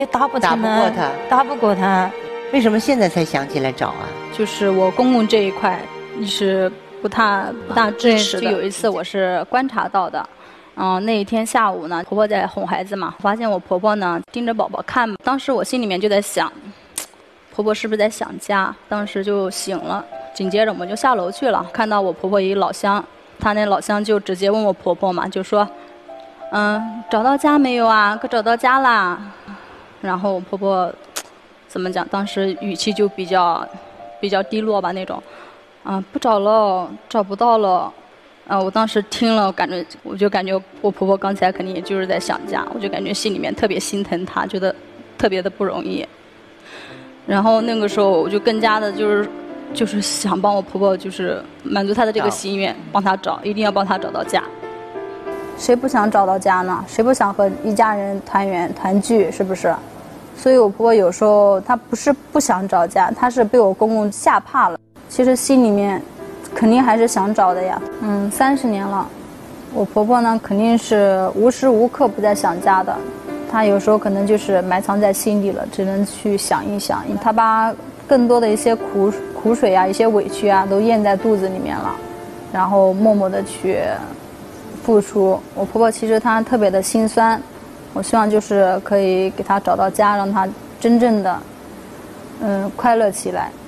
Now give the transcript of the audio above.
打不过他， 打不过他。 为什么现在才想起来找啊？ 就是我公公这一块你是不大支持的。 对就有一次我是观察到的，那一天下午呢，婆婆在哄孩子嘛，发现我婆婆呢盯着宝宝看，当时我心里面就在想，婆婆是不是在想家？当时就醒了，紧接着我们就下楼去了，看到我婆婆一老乡，她那老乡就直接问我婆婆嘛，就说，找到家没有啊？可找到家啦。然后我婆婆怎么讲？当时语气就比较低落吧那种，不找了，找不到了。我当时听了，我就感觉我婆婆刚才肯定也就是在想家，我就感觉心里面特别心疼她，觉得特别的不容易。然后那个时候我就更加的就是想帮我婆婆，就是满足她的这个心愿，帮她找，一定要帮她找到家。谁不想找到家呢？谁不想和一家人团圆团聚？是不是？所以我婆婆有时候她不是不想找家，她是被我公公吓怕了。其实心里面肯定还是想找的呀。30年了，我婆婆呢肯定是无时无刻不在想家的。她有时候可能就是埋藏在心里了，只能去想一想。她把更多的一些苦水啊、一些委屈啊，都咽在肚子里面了，然后默默的去付出。我婆婆其实她特别的心酸，我希望就是可以给她找到家，让她真正的快乐起来。